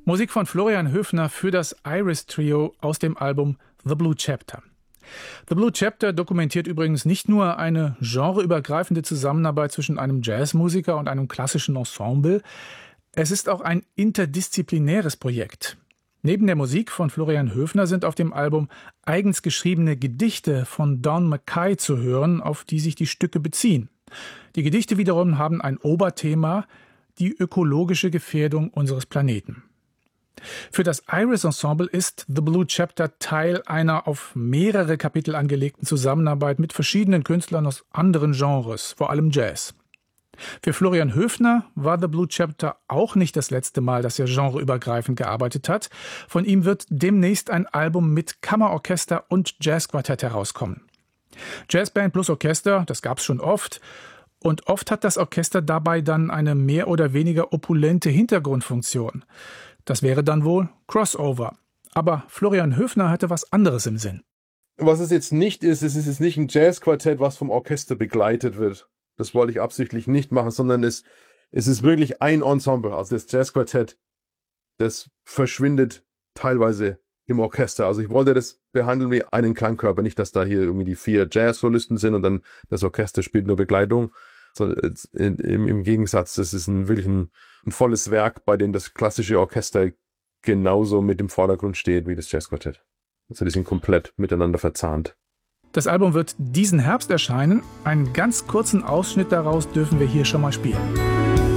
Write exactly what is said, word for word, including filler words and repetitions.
Musik von Florian Höfner für das Iris Trio aus dem Album The Blue Chapter. The Blue Chapter dokumentiert übrigens nicht nur eine genreübergreifende Zusammenarbeit zwischen einem Jazzmusiker und einem klassischen Ensemble, es ist auch ein interdisziplinäres Projekt. Neben der Musik von Florian Höfner sind auf dem Album eigens geschriebene Gedichte von Don Mackay zu hören, auf die sich die Stücke beziehen. Die Gedichte wiederum haben ein Oberthema, die ökologische Gefährdung unseres Planeten. Für das Iris Ensemble ist The Blue Chapter Teil einer auf mehrere Kapitel angelegten Zusammenarbeit mit verschiedenen Künstlern aus anderen Genres, vor allem Jazz. Für Florian Höfner war The Blue Chapter auch nicht das letzte Mal, dass er genreübergreifend gearbeitet hat. Von ihm wird demnächst ein Album mit Kammerorchester und Jazzquartett herauskommen. Jazzband plus Orchester, das gab's schon oft. Und oft hat das Orchester dabei dann eine mehr oder weniger opulente Hintergrundfunktion. Das wäre dann wohl Crossover. Aber Florian Höfner hatte was anderes im Sinn. Was es jetzt nicht ist, es ist jetzt nicht ein Jazzquartett, was vom Orchester begleitet wird. Das wollte ich absichtlich nicht machen, sondern es, es ist wirklich ein Ensemble. Also das Jazzquartett, das verschwindet teilweise im Orchester. Also ich wollte das behandeln wie einen Klangkörper. Nicht, dass da hier irgendwie die vier Jazz-Solisten sind und dann das Orchester spielt nur Begleitung. Sondern im, im Gegensatz, das ist ein, wirklich ein, ein volles Werk, bei dem das klassische Orchester genauso mit im Vordergrund steht wie das Jazzquartett. Also die sind komplett miteinander verzahnt. Das Album wird diesen Herbst erscheinen. Einen ganz kurzen Ausschnitt daraus dürfen wir hier schon mal spielen.